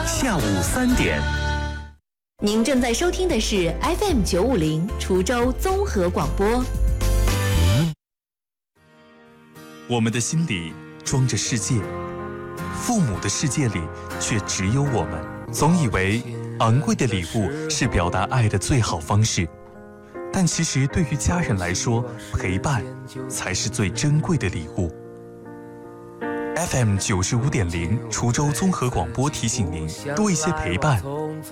下午3点。 您正在收听的是 FM 950滁州综合广播。 我们的心里装着世界，父母的世界里却只有我们。总以为昂贵的礼物是表达爱的最好方式，但其实对于家人来说，陪伴才是最珍贵的礼物。FM 95.0滁州综合广播提醒您：多一些陪伴，